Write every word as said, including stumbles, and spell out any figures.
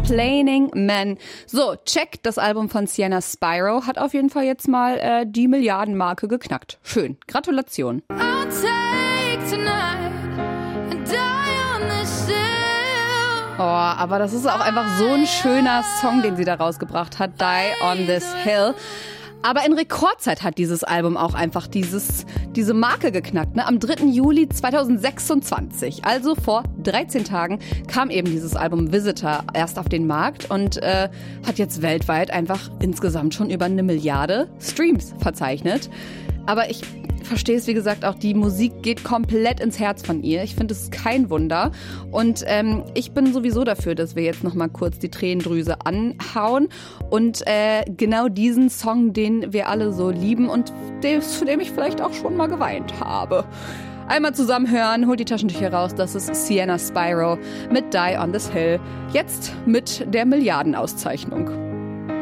Complaining Man. So, check, das Album von Sienna Spyro hat auf jeden Fall jetzt mal äh, die Milliardenmarke geknackt. Schön, Gratulation. I'll take tonight and die on this hill. Oh, aber das ist auch einfach so ein schöner Song, den sie da rausgebracht hat, Die on This Hill. Aber in Rekordzeit hat dieses Album auch einfach dieses, diese Marke geknackt. Ne? Am dritten Juli zweitausendsechsundzwanzig, also vor dreizehn Tagen, kam eben dieses Album Visitor erst auf den Markt und äh, hat jetzt weltweit einfach insgesamt schon über eine Milliarde Streams verzeichnet. Aber ich verstehe es, wie gesagt, auch die Musik geht komplett ins Herz von ihr. Ich finde, es ist kein Wunder. Und ähm, ich bin sowieso dafür, dass wir jetzt noch mal kurz die Tränendrüse anhauen und äh, genau diesen Song, den wir alle so lieben und dem, zu dem ich vielleicht auch schon mal geweint habe. Einmal zusammen hören, holt die Taschentücher raus, das ist Sienna Spyro mit Die on This Hill. Jetzt mit der Milliardenauszeichnung.